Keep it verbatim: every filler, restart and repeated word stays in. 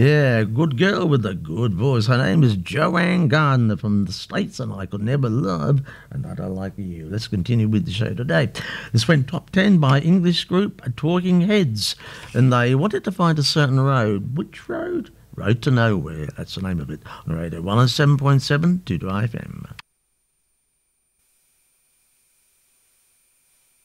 Yeah, good girl with a good voice. Her name is Joanne Gardner from the States, and I could never love another like you. Let's continue with the show today. This went top ten by English group Talking Heads, and they wanted to find a certain road. Which road? Road to Nowhere. That's the name of it. On Radio one oh seven point seven, two two F M.